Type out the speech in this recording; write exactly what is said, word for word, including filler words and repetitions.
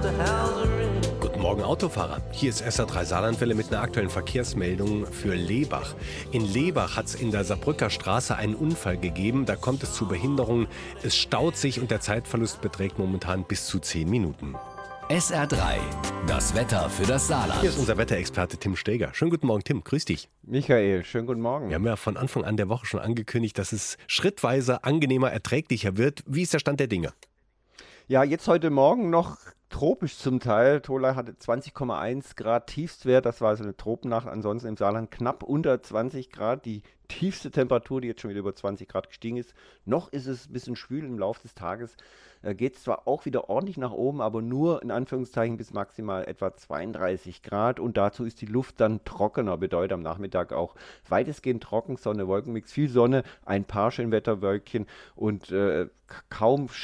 Guten Morgen, Autofahrer. Hier ist S R drei Saarlandwelle mit einer aktuellen Verkehrsmeldung für Lebach. In Lebach hat es in der Saarbrücker Straße einen Unfall gegeben. Da kommt es zu Behinderungen. Es staut sich und der Zeitverlust beträgt momentan bis zu zehn Minuten. S R drei, das Wetter für das Saarland. Hier ist unser Wetterexperte Tim Steger. Schönen guten Morgen, Tim. Grüß dich. Michael, schönen guten Morgen. Wir haben ja von Anfang an der Woche schon angekündigt, dass es schrittweise angenehmer, erträglicher wird. Wie ist der Stand der Dinge? Ja, jetzt heute Morgen noch tropisch zum Teil. Tholey hatte zwanzig Komma eins Grad Tiefstwert, das war also eine Tropennacht. Ansonsten im Saarland knapp unter zwanzig Grad. Die tiefste Temperatur, die jetzt schon wieder über zwanzig Grad gestiegen ist. Noch ist es ein bisschen schwül im Laufe des Tages. Äh, geht es zwar auch wieder ordentlich nach oben, aber nur in Anführungszeichen bis maximal etwa zweiunddreißig Grad. Und dazu ist die Luft dann trockener. Bedeutet am Nachmittag auch weitestgehend trocken, Sonne, Wolkenmix, viel Sonne, ein paar Schönwetterwölkchen und äh, kaum